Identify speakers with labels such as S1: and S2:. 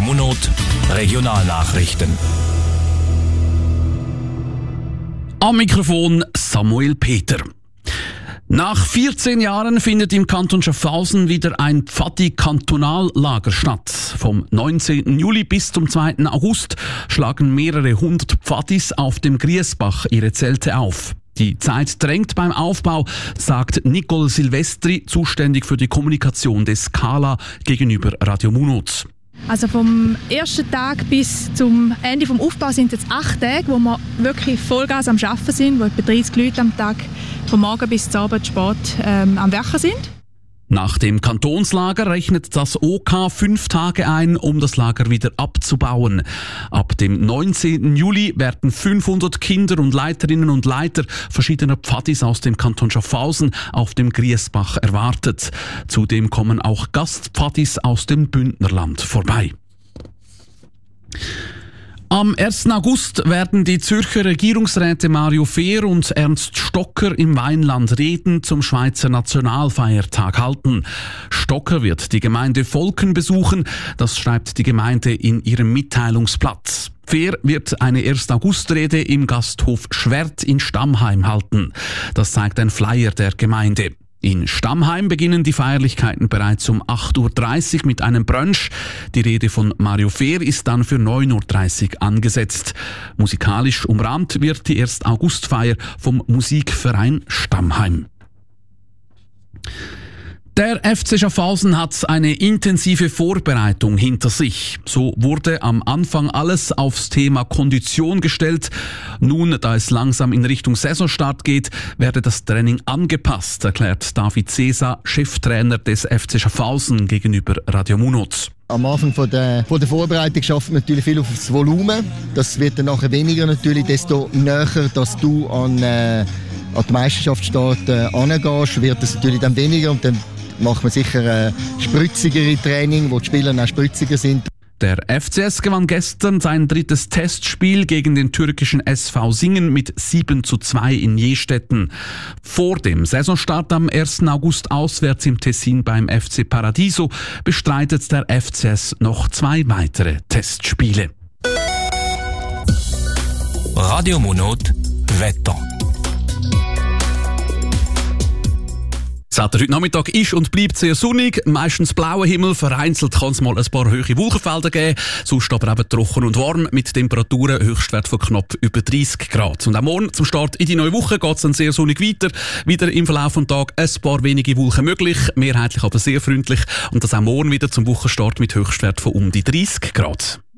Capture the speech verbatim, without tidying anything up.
S1: Monat Regionalnachrichten.
S2: Am Mikrofon Samuel Peter. Nach vierzehn Jahren findet im Kanton Schaffhausen wieder ein Pfadi-Kantonallager statt. Vom neunzehnten Juli bis zum zweiten August schlagen mehrere hundert Pfadis auf dem Griesbach ihre Zelte auf. Die Zeit drängt beim Aufbau, sagt Nicole Silvestri, zuständig für die Kommunikation des Kala gegenüber Radio Munot.
S3: Also vom ersten Tag bis zum Ende des Aufbaus sind jetzt acht Tage, wo wir wirklich Vollgas am Arbeiten sind, wo etwa dreißig Leute am Tag vom Morgen bis zum Abend spät ähm, am Werken sind.
S2: Nach dem Kantonslager rechnet das O K fünf Tage ein, um das Lager wieder abzubauen. Ab dem neunzehnten Juli werden fünfhundert Kinder und Leiterinnen und Leiter verschiedener Pfadis aus dem Kanton Schaffhausen auf dem Griesbach erwartet. Zudem kommen auch Gastpfadis aus dem Bündnerland vorbei. Am ersten August werden die Zürcher Regierungsräte Mario Fehr und Ernst Stocker im Weinland Reden zum Schweizer Nationalfeiertag halten. Stocker wird die Gemeinde Volken besuchen, das schreibt die Gemeinde in ihrem Mitteilungsblatt. Fehr wird eine ersten August-Rede im Gasthof Schwert in Stammheim halten. Das zeigt ein Flyer der Gemeinde. In Stammheim beginnen die Feierlichkeiten bereits um acht Uhr dreißig mit einem Brunch. Die Rede von Mario Fehr ist dann für neun Uhr dreißig angesetzt. Musikalisch umrahmt wird die erste Augustfeier vom Musikverein Stammheim. Der F C Schaffhausen hat eine intensive Vorbereitung hinter sich. So wurde am Anfang alles aufs Thema Kondition gestellt. Nun, da es langsam in Richtung Saisonstart geht, werde das Training angepasst, erklärt David Cesar, Cheftrainer des F C Schaffhausen gegenüber Radio Munot.
S4: Am Anfang von der, von der Vorbereitung schafft man natürlich viel auf das Volumen. Das wird dann nachher weniger natürlich, desto näher, dass du an, äh, an die Meisterschaftsstart äh, angehst, wird es natürlich dann weniger und dann macht man sicher äh, spritzigere Training, wo die Spieler auch spritziger sind.
S2: Der F C S gewann gestern sein drittes Testspiel gegen den türkischen S V Singen mit sieben zu zwei in Jestetten. Vor dem Saisonstart am ersten August auswärts im Tessin beim F C Paradiso bestreitet der F C S noch zwei weitere Testspiele.
S1: Radio Munot Wetter.
S2: Das Wetter heute Nachmittag ist und bleibt sehr sonnig, meistens blauer Himmel, vereinzelt kann es mal ein paar hohe Wolkenfelder geben, sonst aber eben trocken und warm mit Temperaturen Höchstwert von knapp über dreißig Grad. Und auch morgen zum Start in die neue Woche geht es dann sehr sonnig weiter, wieder im Verlauf des Tages ein paar wenige Wolken möglich, mehrheitlich aber sehr freundlich und das auch morgen wieder zum Wochenstart mit Höchstwert von um die dreißig Grad.